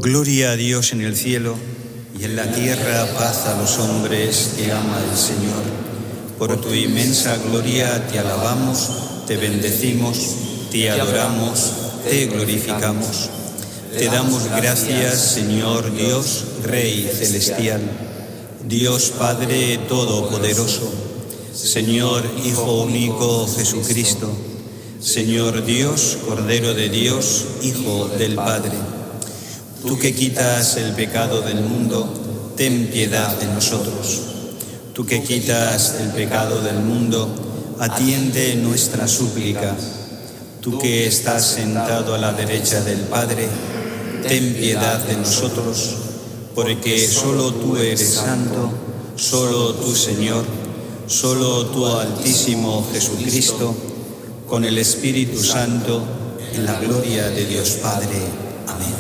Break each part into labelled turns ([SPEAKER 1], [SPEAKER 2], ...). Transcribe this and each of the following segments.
[SPEAKER 1] Gloria a Dios en el cielo y en la tierra paz a los hombres que ama el Señor. Por tu inmensa gloria te alabamos, te bendecimos, te adoramos, te glorificamos. Te damos gracias, Señor Dios, Rey celestial, Dios Padre todopoderoso, Señor Hijo único Jesucristo, Señor Dios, Cordero de Dios, Hijo del Padre. Tú que quitas el pecado del mundo, ten piedad de nosotros. Tú que quitas el pecado del mundo, atiende nuestra súplica. Tú que estás sentado a la derecha del Padre, ten piedad de nosotros, porque solo tú eres santo, solo tú, Señor, solo tú, Altísimo Jesucristo, con el Espíritu Santo, en la gloria de Dios Padre. Amén.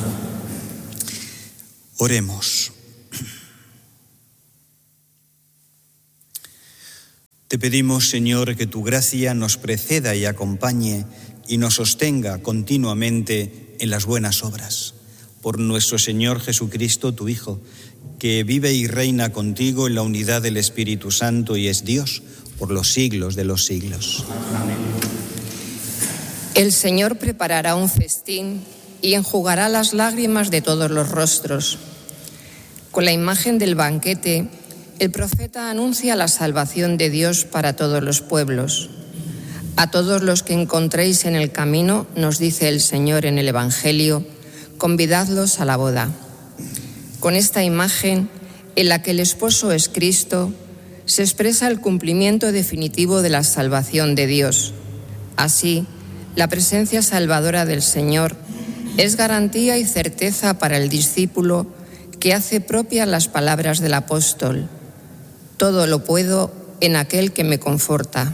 [SPEAKER 1] Oremos. Te pedimos, Señor, que tu gracia nos preceda y acompañe y nos sostenga continuamente en las buenas obras. Por nuestro Señor Jesucristo, tu Hijo, que vive y reina contigo en la unidad del Espíritu Santo y es Dios por los siglos de los siglos. Amén.
[SPEAKER 2] El Señor preparará un festín y enjugará las lágrimas de todos los rostros. Con la imagen del banquete, el profeta anuncia la salvación de Dios para todos los pueblos. A todos los que encontréis en el camino, nos dice el Señor en el Evangelio, convidadlos a la boda. Con esta imagen, en la que el esposo es Cristo, se expresa el cumplimiento definitivo de la salvación de Dios. Así, la presencia salvadora del Señor es garantía y certeza para el discípulo que hace propias las palabras del apóstol: todo lo puedo en aquel que me conforta.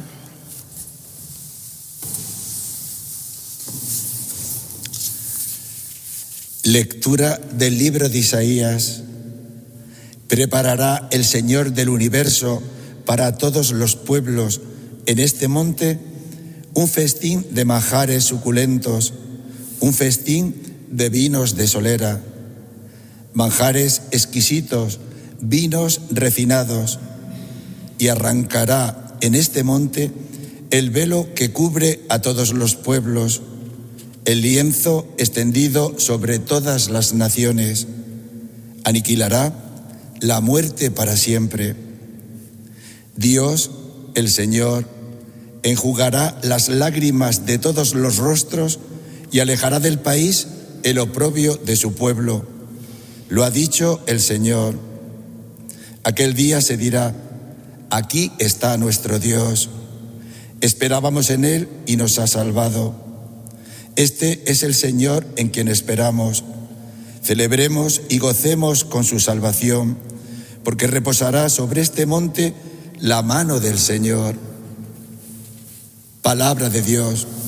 [SPEAKER 3] Lectura del libro de Isaías. Preparará el Señor del universo para todos los pueblos en este monte un festín de manjares suculentos, un festín de vinos de solera, manjares exquisitos, vinos refinados, y arrancará en este monte el velo que cubre a todos los pueblos, el lienzo extendido sobre todas las naciones. Aniquilará la muerte para siempre. Dios, el Señor, enjugará las lágrimas de todos los rostros y alejará del país el oprobio de su pueblo. Lo ha dicho el Señor. Aquel día se dirá: aquí está nuestro Dios. Esperábamos en Él y nos ha salvado. Este es el Señor en quien esperamos. Celebremos y gocemos con su salvación, porque reposará sobre este monte la mano del Señor. Palabra de Dios.